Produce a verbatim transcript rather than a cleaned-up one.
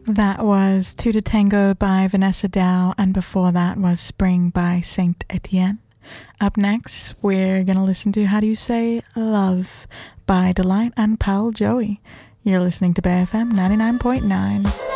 That was Two to Tango by Vanessa Dow, and before that was Spring by Saint Etienne. Up next, we're going to listen to How Do You Say Love by Delight and pal Joey. You're listening to Bay F M ninety-nine point nine.